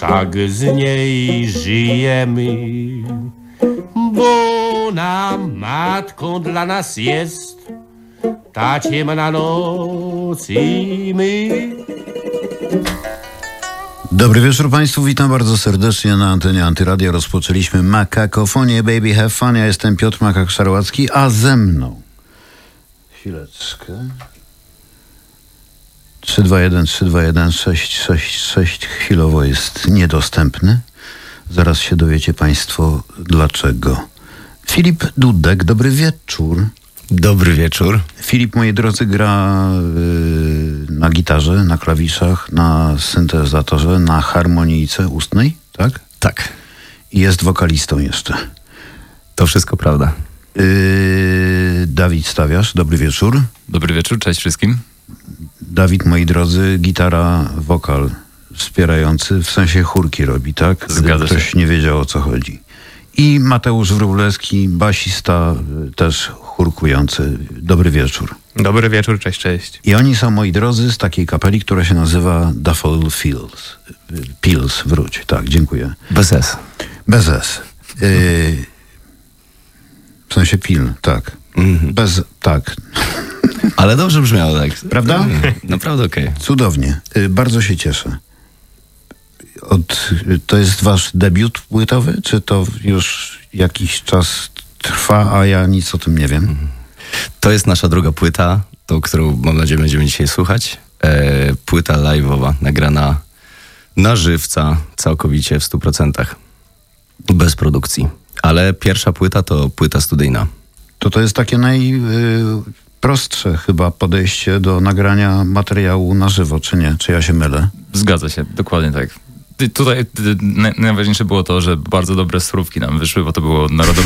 wszak z niej żyjemy, bo ona matką dla nas jest ta ciemna noc i my. Dobry wieczór Państwu, witam bardzo serdecznie na antenie Antyradia. Rozpoczęliśmy Makakofonię Baby Have Fun. Ja jestem Piotr Makak-Szarłacki, a ze mną... Chwileczkę... 321-321-666 chwilowo jest niedostępny. Zaraz się dowiecie Państwo dlaczego. Filip Dudek, dobry wieczór. Dobry wieczór. Filip, moi drodzy, gra na gitarze, na klawiszach, na syntezatorze, na harmonijce ustnej, tak? Tak. I jest wokalistą jeszcze. To wszystko prawda. Dawid Stawiarz, dobry wieczór. Dobry wieczór, cześć wszystkim. Dawid, moi drodzy, gitara, wokal wspierający, w sensie chórki robi, tak? Zgadza się. Ktoś nie wiedział, o co chodzi. I Mateusz Wróblewski, basista, też chórkujący. Dobry wieczór. Dobry wieczór, cześć. I oni są, moi drodzy, z takiej kapeli, która się nazywa Daffodil Fields. Pills, wróć. Tak, dziękuję. Bez S. Bez S. W sensie pil, tak. Bez, tak. Ale dobrze brzmiało, tak. Prawda? Naprawdę okej. Cudownie. Bardzo się cieszę. To jest wasz debiut płytowy, czy to już jakiś czas trwa, a ja nic o tym nie wiem? To jest nasza druga płyta, tą, którą mam nadzieję będziemy dzisiaj słuchać. Płyta live'owa, nagrana na żywca, całkowicie w 100%. Bez produkcji. Ale pierwsza płyta to płyta studyjna. To jest takie najprostsze chyba podejście do nagrania materiału na żywo, czy nie? Czy ja się mylę? Zgadza się, dokładnie tak. Tutaj najważniejsze było to, że bardzo dobre surówki nam wyszły, bo to było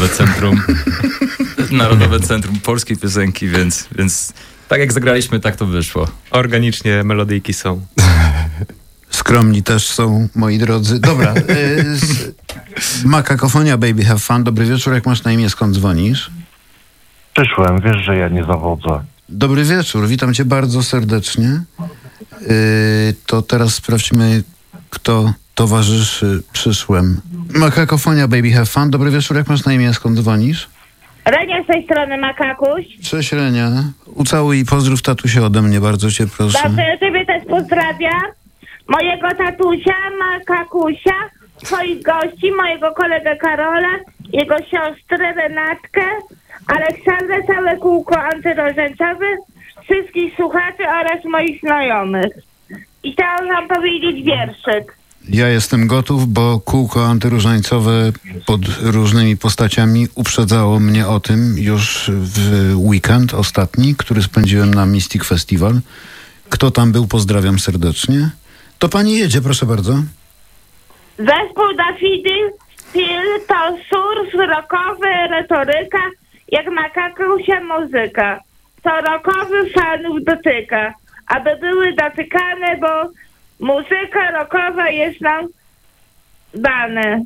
Narodowe Centrum Polskiej Piosenki, więc tak jak zagraliśmy, tak to wyszło. Organicznie melodyjki są. Skromni też są, moi drodzy. Dobra, Makakofonia Baby Have Fun. Dobry wieczór, jak masz na imię, skąd dzwonisz? Przyszłem, wiesz, że ja nie zawodzę. Dobry wieczór, witam cię bardzo serdecznie. To teraz sprawdźmy, kto towarzyszy przyszłym. Makakofonia Baby Have Fun. Dobry wieczór, jak masz na imię, skąd dzwonisz? Renia z tej strony, Makakuś. Cześć Renia. Ucałuj i pozdrów tatusia ode mnie, bardzo cię proszę. Dobrze, ja ciebie też pozdrawiam. Mojego tatusia, Makakusia, twoich gości, mojego kolegę Karola, jego siostrę Renatkę, Aleksandrę, całe kółko antyrożęcowe, wszystkich słuchaczy oraz moich znajomych. I chciałam wam powiedzieć wierszyk. Ja jestem gotów, bo kółko antyróżańcowe pod różnymi postaciami uprzedzało mnie o tym już w weekend ostatni, który spędziłem na Mystic Festival. Kto tam był, pozdrawiam serdecznie. To pani jedzie, proszę bardzo. Zespół Daffodil Fields to surf rockowy, retoryka, jak Makakusia muzyka. To rockowy fanów dotyka, aby były dotykane, bo muzyka rockowa jest nam dane.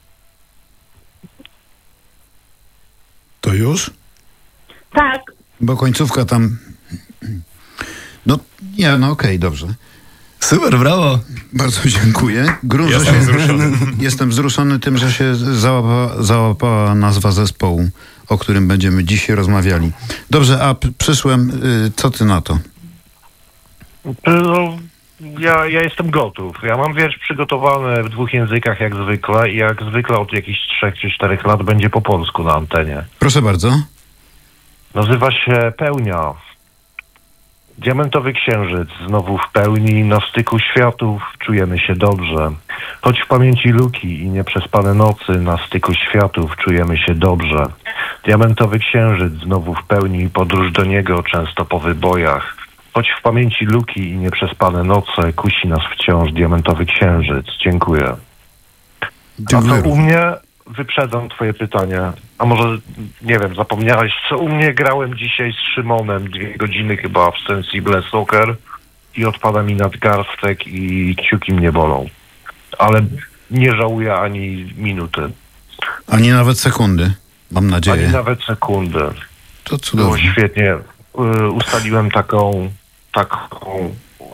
To już? Tak. Bo końcówka tam... No, nie, no okej, dobrze. Super, brawo. Bardzo dziękuję. Jestem wzruszony tym, że się załapała nazwa zespołu, o którym będziemy dzisiaj rozmawiali. Dobrze, a przyszłem, co ty na to? No, ja jestem gotów. Ja mam wiersz przygotowany w 2 językach jak zwykle i jak zwykle od jakichś 3 czy 4 lat będzie po polsku na antenie. Proszę bardzo. Nazywa się Pełnia. Diamentowy księżyc znowu w pełni, na styku światów czujemy się dobrze. Choć w pamięci luki i nieprzespane nocy, na styku światów czujemy się dobrze. Diamentowy księżyc znowu w pełni, podróż do niego często po wybojach. Choć w pamięci luki i nieprzespane noce, kusi nas wciąż diamentowy księżyc. Dziękuję. A co u mnie? Wyprzedzam twoje pytanie. A może, nie wiem, zapomniałeś, co u mnie grałem dzisiaj z Szymonem 2 godziny chyba w Sensible Soccer i odpada mi nadgarstek i kciuki mnie bolą. Ale nie żałuję ani minuty. Ani nawet sekundy, mam nadzieję. Ani nawet sekundy. To cudownie. Było świetnie. Ustaliłem taką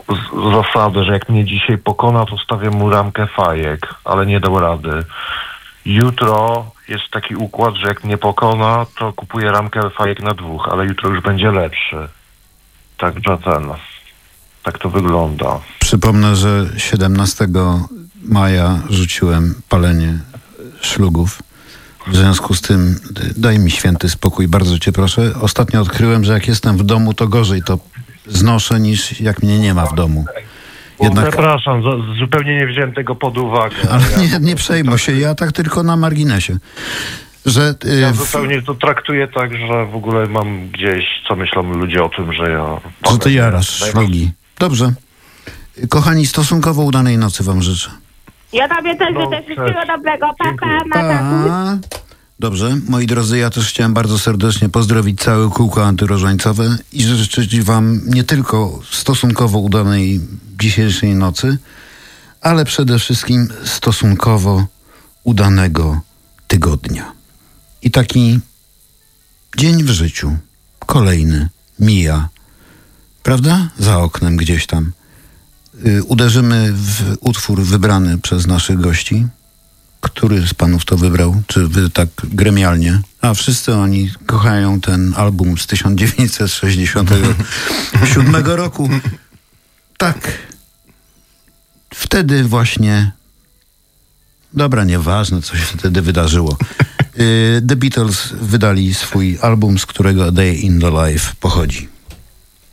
zasadę, że jak mnie dzisiaj pokona, to stawiam mu ramkę fajek, ale nie dał rady. Jutro jest taki układ, że jak mnie pokona, to kupuję ramkę fajek na 2, ale jutro już będzie lepszy. Także tak to wygląda. Przypomnę, że 17 maja rzuciłem palenie szlugów. W związku z tym daj mi święty spokój, bardzo cię proszę. Ostatnio odkryłem, że jak jestem w domu, to gorzej to znoszę, niż jak mnie nie ma w domu. Jednak... Przepraszam, zupełnie nie wziąłem tego pod uwagę. Ale nie przejmuj się, ja tak tylko na marginesie. Że, ja zupełnie to traktuję tak, że w ogóle mam gdzieś, co myślą ludzie o tym, że ja... Że ty jarasz szlugi. Dobrze. Kochani, stosunkowo udanej nocy wam życzę. Ja tobie też życzę wszystkiego dobrego. Pa. Dobrze, moi drodzy, ja też chciałem bardzo serdecznie pozdrowić całe kółko antyróżańcowe i życzyć wam nie tylko stosunkowo udanej dzisiejszej nocy, ale przede wszystkim stosunkowo udanego tygodnia. I taki dzień w życiu, kolejny, mija, prawda? Za oknem gdzieś tam. Uderzymy w utwór wybrany przez naszych gości. Który z panów to wybrał? Czy wy tak gremialnie? A wszyscy oni kochają ten album z 1967 roku. Tak. Wtedy właśnie... Dobra, nieważne, co się wtedy wydarzyło. The Beatles wydali swój album, z którego A Day in the Life pochodzi.